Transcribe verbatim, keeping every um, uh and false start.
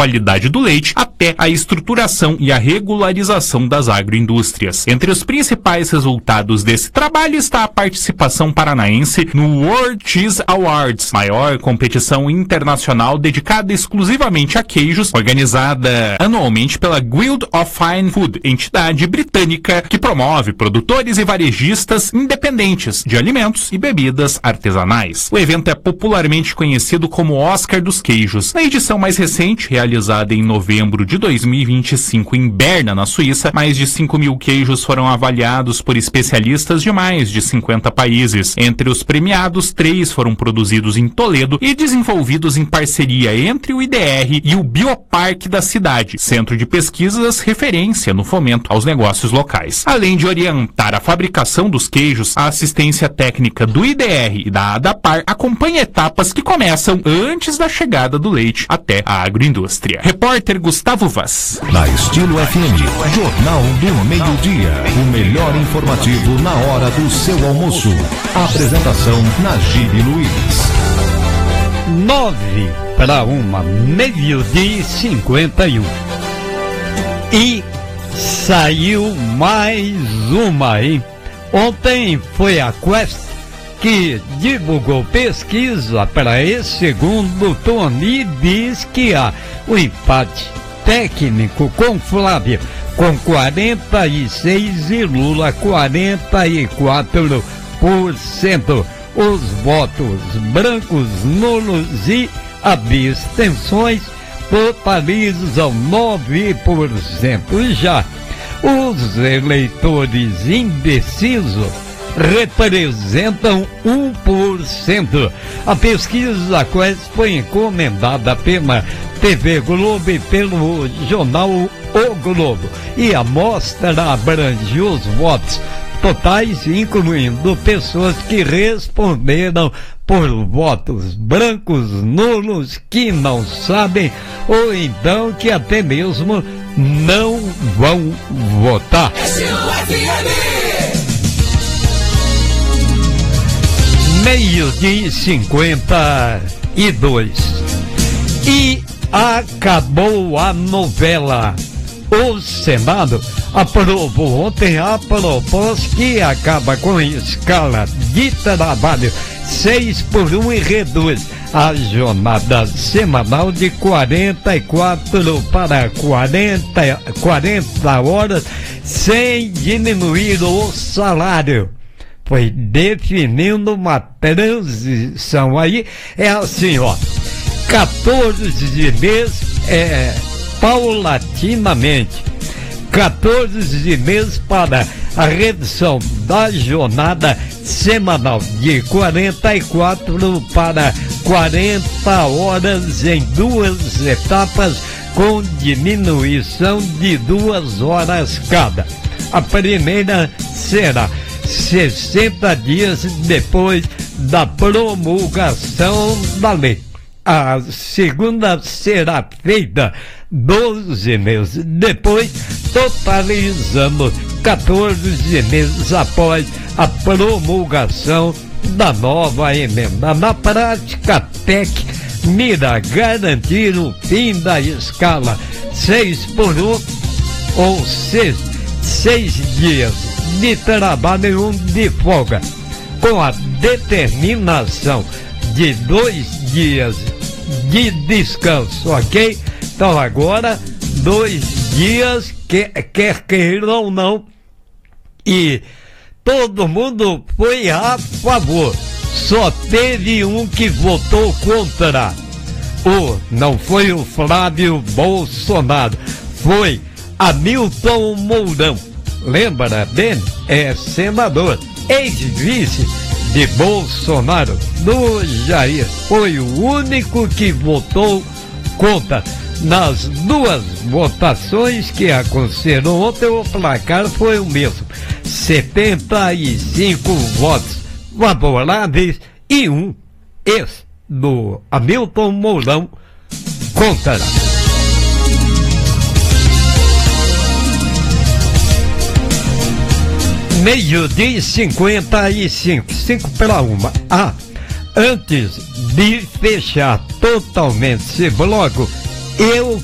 qualidade do leite até a estruturação e a regularização das agroindústrias. Entre os principais resultados desse trabalho está a participação paranaense no World Cheese Awards, maior competição internacional dedicada exclusivamente a queijos, organizada anualmente pela Guild of Fine Food, entidade britânica que promove produtores e varejistas independentes de alimentos e bebidas artesanais. O evento é popularmente conhecido como Oscar dos Queijos. Na edição mais recente, realizada em novembro de dois mil e vinte e cinco em Berna, na Suíça, mais de cinco mil queijos foram avaliados por especialistas de mais de cinquenta países. Entre os premiados, três foram produzidos em Toledo e desenvolvidos em parceria entre o I D R e o Bioparque da cidade, centro de pesquisas referência no fomento aos negócios locais. Além de orientar a fabricação dos queijos, a assistência técnica do I D R e da ADAPAR acompanha etapas que começam antes da chegada do leite até a agroindústria. Repórter Gustavo Vaz. Na Estilo F M, Jornal do Meio-Dia, o melhor informativo na hora do seu almoço. Apresentação Najib Luiz. Nove para uma, meio-dia e cinquenta e um. E saiu mais uma, hein? Ontem foi a Quest que divulgou pesquisa para esse segundo turno e diz que há o empate técnico com Flávia com quarenta e seis e Lula quarenta e quatro por cento. Os votos brancos, nulos e abstenções totalizam nove por cento. Já os eleitores indecisos representam um por cento. A pesquisa Quest foi encomendada pela T V Globo e pelo jornal O Globo, e a amostra abrange os votos totais, incluindo pessoas que responderam por votos brancos, nulos, que não sabem ou então que até mesmo não vão votar. Meio-dia e cinquenta e dois. E acabou a novela. O Senado aprovou ontem a proposta que acaba com a escala de trabalho seis por um e reduz a jornada semanal de quarenta e quatro para quarenta, quarenta horas, sem diminuir o salário. Foi definindo uma transição aí, é assim, ó, quatorze meses, é, paulatinamente, quatorze meses para a redução da jornada semanal de quarenta e quatro para quarenta horas em duas etapas, com diminuição de duas horas cada. A primeira será sessenta dias depois da promulgação da lei. A segunda será feita doze meses depois, totalizando quatorze meses após a promulgação da nova emenda. Na prática, a P E C mira garantir o fim da escala seis por um, ou seja, seis dias de trabalho e um de folga, com a determinação de dois dias de descanso, ok? Então agora, dois dias, quer, quer queira ou não, e todo mundo foi a favor, só teve um que votou contra. O, não foi o Flávio Bolsonaro, foi Hamilton Mourão. Lembra bem? É senador, ex-vice de Bolsonaro, do Jair. Foi o único que votou contra. Nas duas votações que aconteceram ontem, o placar foi o mesmo: setenta e cinco votos favoráveis e um, esse do Hamilton Mourão, contra. Meio-dia e cinquenta e cinco, cinco para uma. Ah, antes de fechar totalmente esse bloco, eu